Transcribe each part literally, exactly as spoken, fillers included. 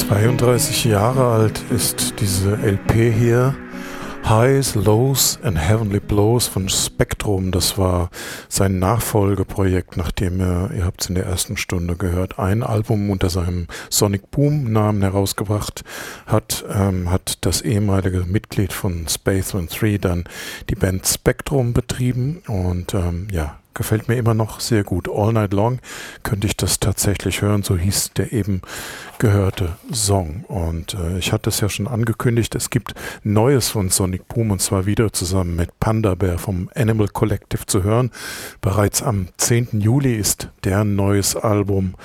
zweiunddreißig Jahre alt ist diese L P hier. Highs, Lows and Heavenly Blows von Spektrum. Das war sein Nachfolgeprojekt, nachdem er, ihr habt es in der ersten Stunde gehört, ein Album unter seinem Sonic Boom Namen herausgebracht hat, ähm, hat das ehemalige Mitglied von Spaceman drei dann die Band Spektrum betrieben und ähm, ja, gefällt mir immer noch sehr gut. All Night Long könnte ich das tatsächlich hören, so hieß der eben gehörte Song. Und äh, ich hatte es ja schon angekündigt, es gibt Neues von Sonic Boom und zwar wieder zusammen mit Panda Bear vom Animal Collective zu hören. Bereits am zehnten Juli ist deren neues Album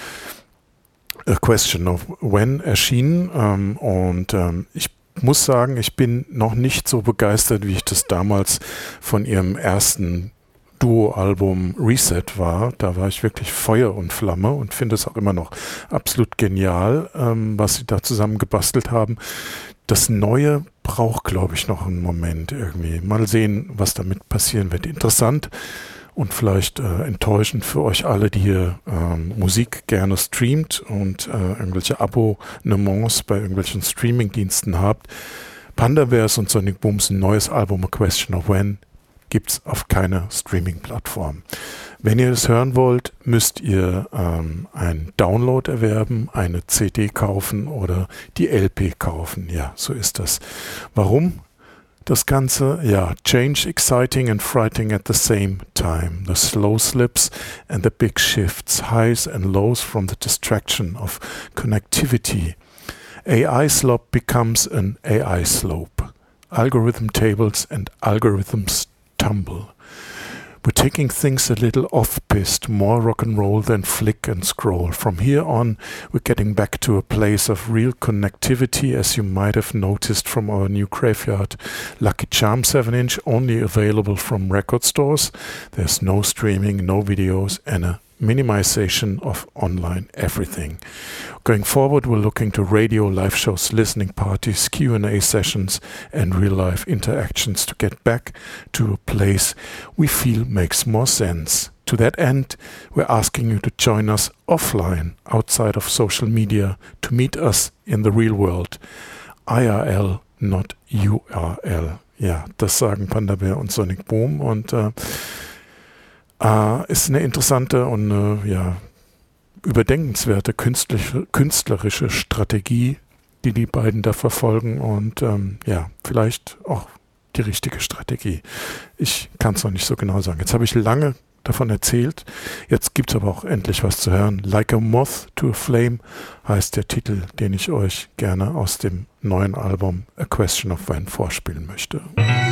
A Question of When erschienen ähm, und ähm, ich muss sagen, ich bin noch nicht so begeistert, wie ich das damals von ihrem ersten Duo-Album Reset war. Da war ich wirklich Feuer und Flamme und finde es auch immer noch absolut genial, ähm, was sie da zusammen gebastelt haben. Das Neue braucht, glaube ich, noch einen Moment irgendwie. Mal sehen, was damit passieren wird. Interessant und vielleicht äh, enttäuschend für euch alle, die hier ähm, Musik gerne streamt und äh, irgendwelche Abonnements bei irgendwelchen Streaming-Diensten habt. Panda Bears und Sonic Booms ein neues Album A Question of When gibt es auf keiner Streaming-Plattform. Wenn ihr es hören wollt, müsst ihr ähm, einen Download erwerben, eine C D kaufen oder die L P kaufen. Ja, so ist das. Warum das Ganze? Ja, change exciting and frightening at the same time. The slow slips and the big shifts, highs and lows from the distraction of connectivity. A I slop becomes an A I slope. Algorithm tables and algorithms tumble. We're taking things a little off-piste, more rock and roll than flick and scroll. From here on, we're getting back to a place of real connectivity, as you might have noticed from our new Graveyard Lucky Charm seven inch, only available from record stores. There's no streaming, no videos, and a minimization of online everything. Going forward, we're looking to radio, live shows, listening parties, Q and A sessions, and real-life interactions to get back to a place we feel makes more sense. To that end, we're asking you to join us offline, outside of social media, to meet us in the real world. I R L, not U R L. Ja, das sagen Panda Bear und Sonic Boom und äh, Uh, ist eine interessante und uh, ja, überdenkenswerte künstliche, künstlerische Strategie, die die beiden da verfolgen und ähm, ja, vielleicht auch die richtige Strategie. Ich kann es noch nicht so genau sagen. Jetzt habe ich lange davon erzählt, jetzt gibt es aber auch endlich was zu hören. Like a Moth to a Flame heißt der Titel, den ich euch gerne aus dem neuen Album A Question of When vorspielen möchte.